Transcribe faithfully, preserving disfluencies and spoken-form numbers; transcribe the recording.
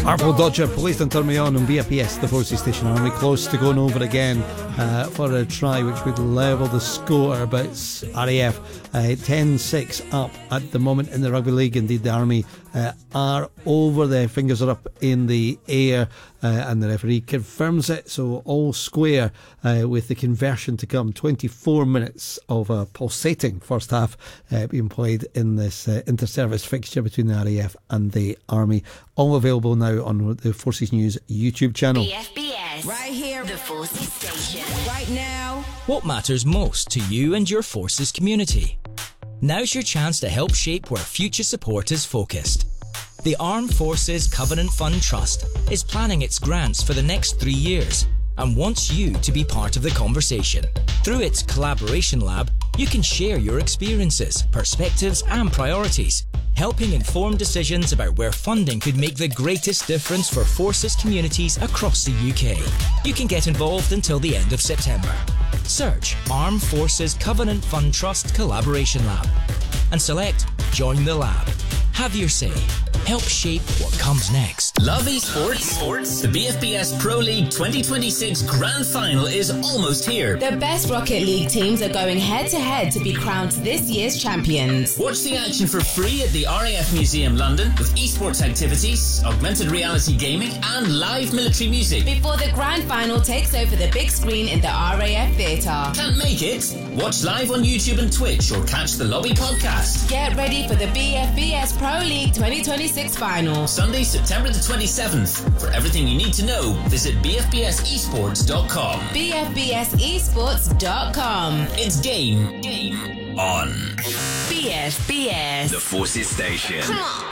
Harpo Dodger, Police Don't Turn Me On, and B F P S, the Forces Station Army, close to going over again uh, for a try which would level the score, but it's R A F uh, ten six up at the moment in the Rugby League. Indeed, the Army uh, are over, their fingers are up in the air, uh, and the referee confirms it, so all square uh, with the conversion to come. twenty-four minutes of a pulsating first half uh, being played in this uh, inter-service fixture between the R A F and the Army. All available now on the Forces News YouTube channel. B F B S, right here, the Forces Station, right now. What matters most to you and your Forces community? Now's your chance to help shape where future support is focused. The Armed Forces Covenant Fund Trust is planning its grants for the next three years and wants you to be part of the conversation. Through its Collaboration Lab, you can share your experiences, perspectives and priorities, helping inform decisions about where funding could make the greatest difference for Forces communities across the U K. You can get involved until the end of September. Search Armed Forces Covenant Fund Trust Collaboration Lab and select Join the Lab. Have your say. Help shape what comes next. Love esports? Sports? The B F B S Pro League twenty twenty-six Grand Final is almost here. The best Rocket League teams are going head-to-head to be crowned this year's champions. Watch the action for free at the R A F Museum London with esports activities, augmented reality gaming and live military music. Before the Grand Final takes over the big screen in the R A F Theatre. Can't make it? Watch live on YouTube and Twitch or catch the Lobby podcast. Get ready for the B F B S Pro League twenty twenty-six Final. Sunday, September the twenty-seventh. For everything you need to know, visit b f b s esports dot com. b f b s esports dot com. It's game, game on. B F B S, the Forces Station. Come on.